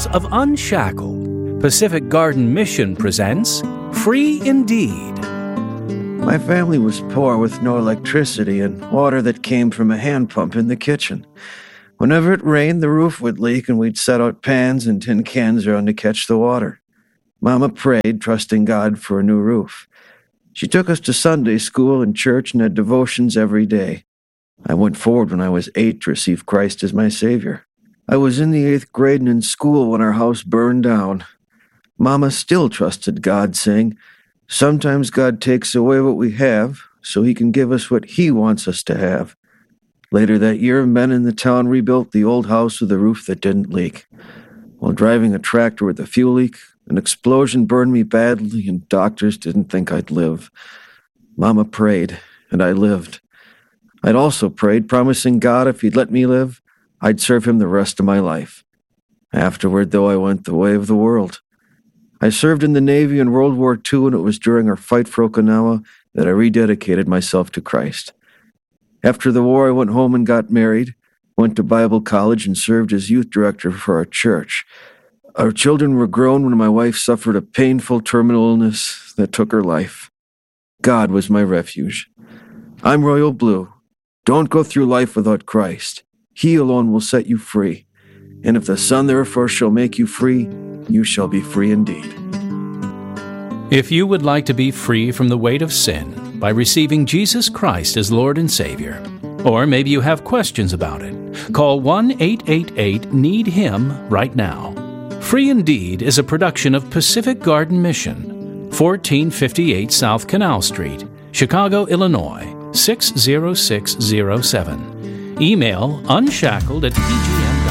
Chronicles of Unshackled, Pacific Garden Mission presents Free Indeed. My family was poor with no electricity and water that came from a hand pump in the kitchen. Whenever it rained, the roof would leak and we'd set out pans and tin cans around to catch the water. Mama prayed, trusting God for a new roof. She took us to Sunday school and church and had devotions every day. I went forward when I was 8 to receive Christ as my Savior. I was in the 8th grade and in school when our house burned down. Mama still trusted God, saying, "Sometimes God takes away what we have so He can give us what He wants us to have." Later that year, men in the town rebuilt the old house with a roof that didn't leak. While driving a tractor with a fuel leak, an explosion burned me badly and doctors didn't think I'd live. Mama prayed, and I lived. I'd also prayed, promising God if He'd let me live, I'd serve Him the rest of my life. Afterward, though, I went the way of the world. I served in the Navy in World War II, and it was during our fight for Okinawa that I rededicated myself to Christ. After the war, I went home and got married, went to Bible college, and served as youth director for our church. Our children were grown when my wife suffered a painful terminal illness that took her life. God was my refuge. I'm Royal Blue. Don't go through life without Christ. He alone will set you free. And if the Son therefore shall make you free, you shall be free indeed. If you would like to be free from the weight of sin by receiving Jesus Christ as Lord and Savior, or maybe you have questions about it, call 1-888-NEED-HIM right now. Free Indeed is a production of Pacific Garden Mission, 1458 South Canal Street, Chicago, Illinois, 60607. Email unshackled@pgm.org.